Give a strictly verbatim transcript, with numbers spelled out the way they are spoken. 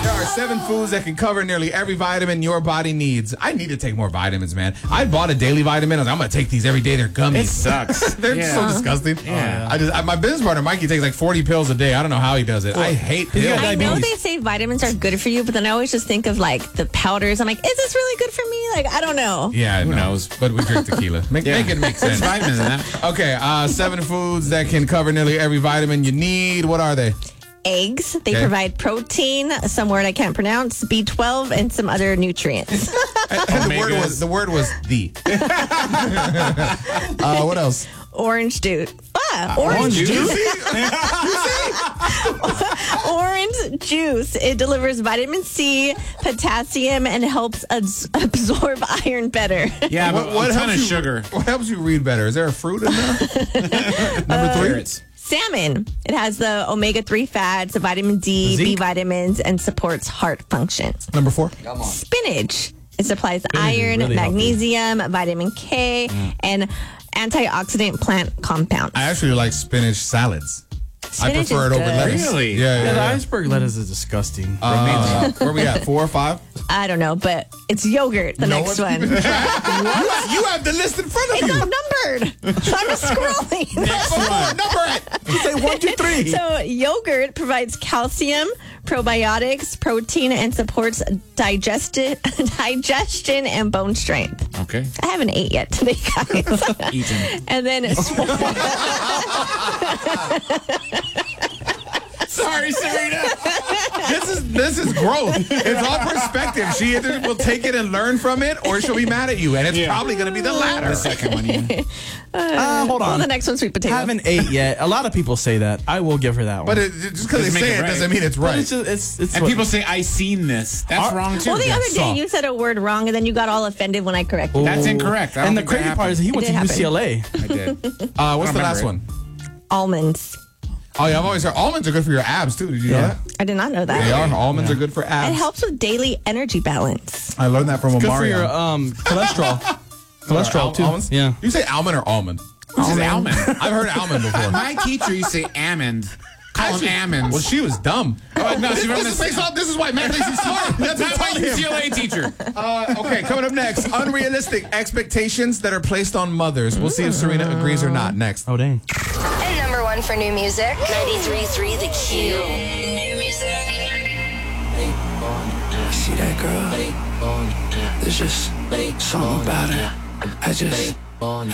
There are seven foods that can cover nearly every vitamin your body needs. I need to take more vitamins, man. I bought a daily vitamin. I was like, I'm going to take these every day. They're gummies. It sucks. They're yeah. so disgusting. Yeah. I just I, my business partner, Mikey, takes like forty pills a day. I don't know how he does it. Well, I hate pills. I know they say vitamins are good for you, but then I always just think of like the powders. I'm like, is this really good for me? Like, I don't know. Yeah, who no. knows? But we drink tequila. Make, yeah. make it make sense. Vitamins in that. Okay, uh, seven foods that can cover nearly every vitamin you need. What are they? Eggs. They Okay. provide protein, some word I can't pronounce, B twelve, and some other nutrients. And the word was the word was the. uh, what else? Orange juice. Ah, orange juice. Orange juice. It delivers vitamin C, potassium, and helps abs- absorb iron better. Yeah, but What, what a ton helps of you, sugar. What helps you read better? Is there a fruit in there? Number three. Carrots. Salmon. It has the omega three fats, vitamin D, Zinc. B vitamins, and supports heart function. Number four. Spinach. It supplies iron, really magnesium, vitamin K, and antioxidant plant compounds. I actually like spinach salads. Spinach I prefer is it over good. lettuce. Really? Yeah, yeah. Yeah, the yeah. iceberg lettuce is disgusting. Uh, where we at? Four or five? I don't know, but it's yogurt, the No next one's one. keeping track. What? You have the list in front of It's you. not numbered. So I'm just scrolling. Oh, number it. You say one, two, three. So yogurt provides calcium, probiotics, protein, and supports digesti- digestion and bone strength. Okay. I haven't ate yet today, guys. Eaten. And then Sorry, Serena. This is this is growth. It's all perspective. She either will take it and learn from it, or she'll be mad at you, and it's Yeah. probably going to be the latter. The second one, yeah. Uh, hold well, on. the next one's sweet potato. Haven't ate yet. A lot of people say that. I will give her that one. But it, just because they Just make say it it right. doesn't mean it's But right. it's just, it's, it's And what- people say, I seen this. That's Are- wrong, too. well, the other saw. day you said a word wrong, and then you got all offended when I corrected you. That's incorrect. I don't And the think that crazy part is he It went to did happen. U C L A. I did. Uh, what's the I don't last remember one? Almonds. Oh yeah, I've always heard almonds are good for your abs too. Did you know Yeah. that? I did not know that. They are. Almonds are good for It abs. helps with daily energy balance. I learned that from Good for Mario. your um, cholesterol. cholesterol, Al- too. almonds? Yeah. You say almond or almond? This is almond. I've heard almond before. My teacher used to say almond. Call him almonds. Well, she was dumb. Oh, no, this, she this, from is the- based off, this is why Matt thinks he's smart. That's Not what my I told U him. C L A teacher. Uh, okay, coming up next, unrealistic expectations that are placed on mothers. We'll see if Serena agrees or not next. Oh, dang. And number one for new music. ninety-three point three The Q. New music. See that girl? There's just something about her. I just, I